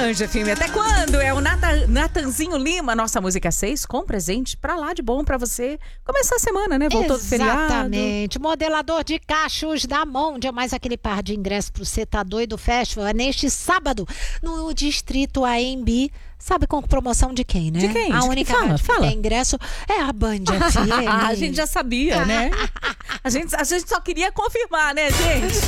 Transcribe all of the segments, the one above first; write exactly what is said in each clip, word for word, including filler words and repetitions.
Band F M. Até quando? É o Nata, Natanzinho Lima, nossa música seis, com presente pra lá de bom pra você começar a semana, né? Voltou do feriado. Exatamente. Modelador de cachos da Mondia, mais aquele par de ingressos pro Cê Tá Doido Festival. É neste sábado, no Distrito A M B. Sabe com promoção de quem, né? De quem? A de única que fala, que fala. tem ingresso é a Band F M. A gente já sabia, né? A gente, a gente só queria confirmar, né, gente?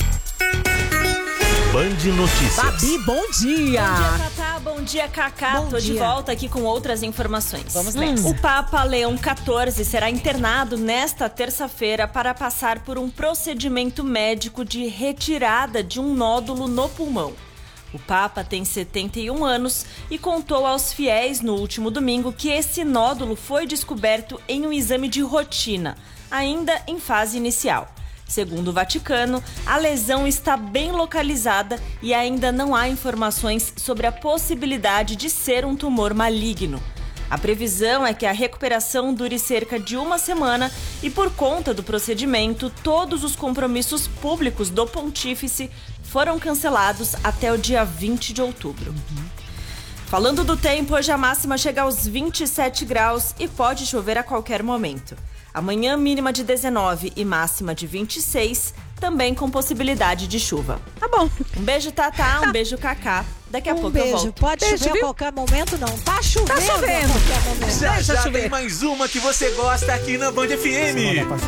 Band Notícias. Babi, bom dia! Bom dia, Tatá. Bom dia, Cacá. Bom Tô de dia. volta aqui com outras informações. Vamos nessa. O Papa Leão quatorze será internado nesta terça-feira para passar por um procedimento médico de retirada de um nódulo no pulmão. O Papa tem setenta e um anos e contou aos fiéis no último domingo que esse nódulo foi descoberto em um exame de rotina, ainda em fase inicial. Segundo o Vaticano, a lesão está bem localizada e ainda não há informações sobre a possibilidade de ser um tumor maligno. A previsão é que a recuperação dure cerca de uma semana e, por conta do procedimento, todos os compromissos públicos do pontífice foram cancelados até o dia vinte de outubro. Uhum. Falando do tempo, hoje a máxima chega aos vinte e sete graus e pode chover a qualquer momento. Amanhã, mínima de dezenove e máxima de vinte e seis, também com possibilidade de chuva. Tá bom. Um beijo, Tatá, um beijo, Cacá. Daqui a Um pouco eu beijo. volto. Pode Beijo, chover viu? a qualquer momento, não. Tá chovendo, Tá chovendo. a qualquer momento. Já Deixa já chover. tem mais uma que você gosta aqui na Band F M.